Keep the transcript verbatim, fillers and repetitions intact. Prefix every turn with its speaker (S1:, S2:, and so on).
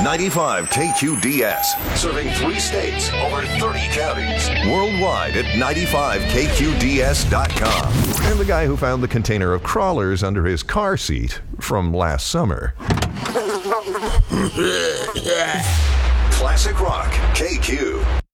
S1: ninety-five K Q D S, serving three states, over thirty counties. Worldwide at ninety-five K Q D S dot com. And the guy who found the container of crawlers under his car seat from last summer. Classic Rock K Q.